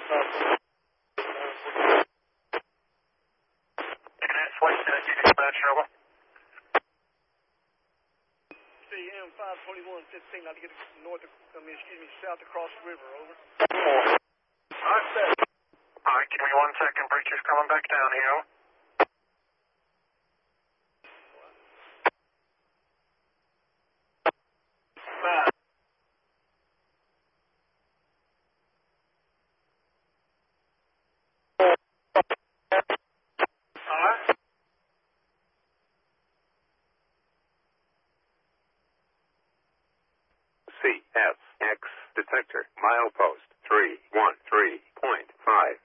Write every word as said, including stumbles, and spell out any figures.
Flight uh, dispatch, over. C M five twenty-one fifteen, I'll get north, of, I mean, excuse me, south across the river, over. Alright, set. Alright, give me one second, Breacher's coming back down here, over. Five. Alright. C S X detector milepost three one three point five.